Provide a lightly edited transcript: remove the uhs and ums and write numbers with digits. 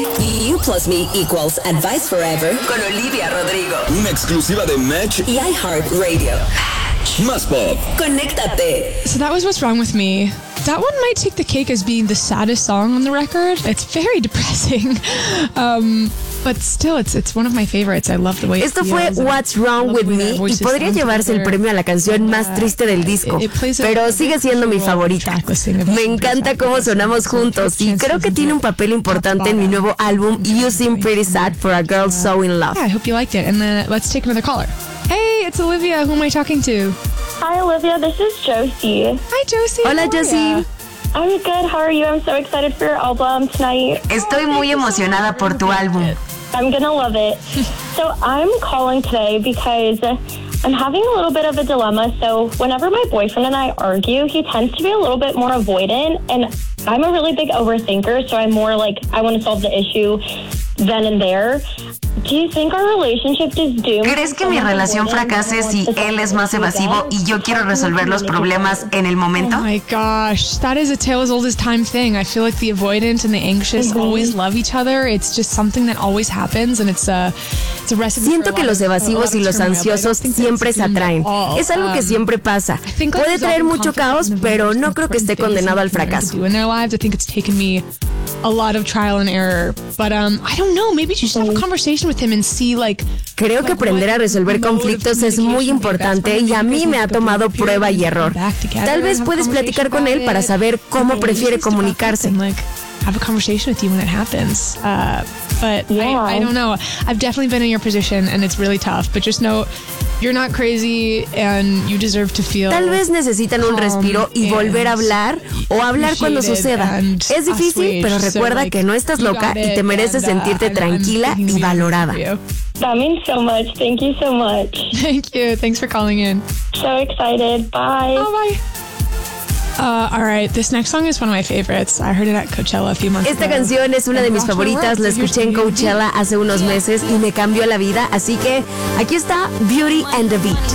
You plus me equals Advice Forever con Olivia Rodrigo. Una exclusiva de Match y iHeartRadio. Más pop. Conéctate. So that was What's Wrong With Me. That one might take the cake as being the saddest song on the record. It's very depressing. But still, it's one of my favorites. I love the way Esto fue What's Wrong With Me y podría llevarse el premio a la canción más triste del disco, pero sigue siendo mi favorita. Me encanta cómo sonamos juntos y creo que tiene un papel importante en mi nuevo álbum You Seem Pretty Sad for a Girl So In Love. Yeah, I hope you liked it. And then let's take another caller. Hey, it's Olivia. Who am I talking to? Hi, Olivia. This is Josie. Hi, Josie. Hola, Josie. I'm good. How are you? I'm so excited for your album tonight. Estoy muy emocionada por tu álbum. I'm gonna love it. So I'm calling today because I'm having a little bit of a dilemma. So whenever my boyfriend and I argue, he tends to be a little bit more avoidant, and I'm a really big overthinker, so I'm more like, I want to solve the issue then and there. Do you think our relationship is doomed? ¿Crees que mi relación fracase si él es más evasivo y yo quiero resolver los problemas en el momento? Oh my gosh, that is a tale as old as time thing. I feel like the avoidant and the anxious always love each other. It's just something that always happens, and it's a recipe. Siento que los evasivos y los ansiosos siempre se atraen. Es algo que siempre pasa. Puede traer mucho caos, pero no creo que esté condenado al fracaso. In their lives, I think it's taken me a lot of trial and error, but I don't know, maybe you should have a conversation with him and see Creo que aprender a resolver conflictos es muy importante y a mí me ha tomado prueba y error. Tal vez puedes platicar con él para saber cómo prefiere comunicarse. Have a conversation with you when it happens. But I don't know. I've definitely been in your position and it's really tough, but just know you're not crazy and you deserve to feel. Tal vez necesitan un respiro y volver a hablar o hablar cuando suceda. Es difícil, pero recuerda que no estás loca y te mereces sentirte tranquila y valorada. That means so much. Thank you so much. Thank you. Thanks for calling in. So excited. Bye. Oh, bye. All right, this next song is one of my favorites. I heard it at Coachella a few months ago. Esta canción es una de mis favoritas, la escuché en Coachella hace unos meses y me cambió la vida, así que aquí está Beauty and the Beat.